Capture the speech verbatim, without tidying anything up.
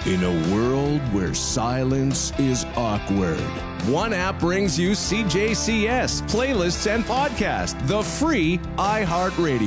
In a world where silence is awkward, one app brings you C J C S, playlists, and podcasts, the free iHeartRadio.